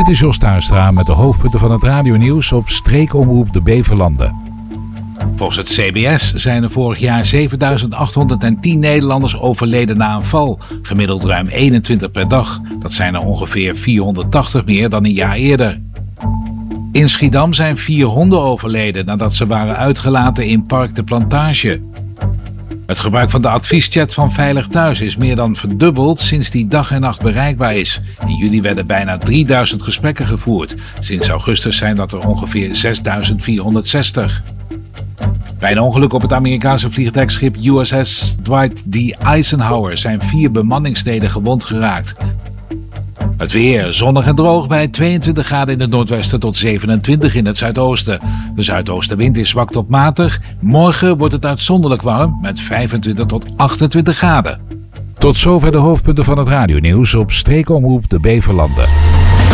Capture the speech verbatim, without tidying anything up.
Dit is Jos Tuinstra met de hoofdpunten van het radionieuws op streekomroep de Beverlanden. Volgens het C B S zijn er vorig jaar zevenduizend achthonderdtien Nederlanders overleden na een val. Gemiddeld ruim eenentwintig per dag. Dat zijn er ongeveer vierhonderdtachtig meer dan een jaar eerder. In Schiedam zijn vier honden overleden nadat ze waren uitgelaten in Park de Plantage. Het gebruik van de advieschat van Veilig Thuis is meer dan verdubbeld sinds die dag en nacht bereikbaar is. In juli werden bijna drieduizend gesprekken gevoerd. Sinds augustus zijn dat er ongeveer zesduizend vierhonderdzestig. Bij een ongeluk op het Amerikaanse vliegdekschip U S S Dwight D. Eisenhower zijn vier bemanningsleden gewond geraakt. Het weer zonnig en droog bij tweeëntwintig graden in het noordwesten tot zevenentwintig in het zuidoosten. De zuidoostenwind is zwak tot matig. Morgen wordt het uitzonderlijk warm met vijfentwintig tot achtentwintig graden. Tot zover de hoofdpunten van het radionieuws op streekomroep de Beverlanden.